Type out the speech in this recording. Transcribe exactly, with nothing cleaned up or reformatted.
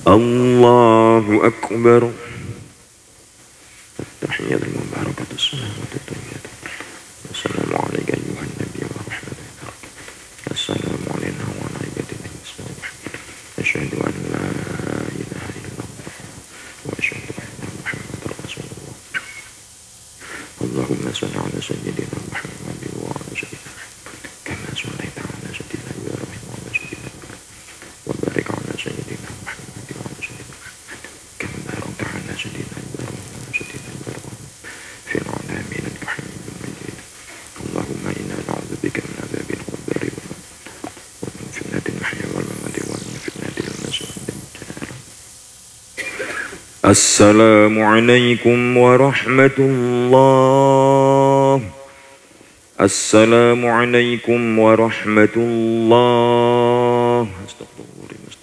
Allahu Akbar. Tahiyatul mubarakatuh salawatut tayyibah. Assalamu alayka ayyuhan nabiy wa rahmatullahi. Assalamu alayna wa ala ibadillah as-salihin. Asyhadu an la ilaha illallah wa asyhadu anna Muhammadar Rasulullah. Allahumma shalli ala sayyidina Muhammad wa ala sayyidina kama shallaita ala sayyidina Ibrahim wa ala sayyidina Ibrahim wa barik ala sayyidina Muhammad wa ala sayyidina kama barakta ala sayyidina Ibrahim wa ala sayyidina Ibrahim fil alamin innaka Hamidum Majid. Allahumma inna na'udzubika min adzabil qabri wa min fitnatil mahya wal mamati wa min fitnatil masih wad dajjal. Assalamualaikum warahmatullahi Assalamualaikum warahmatullahi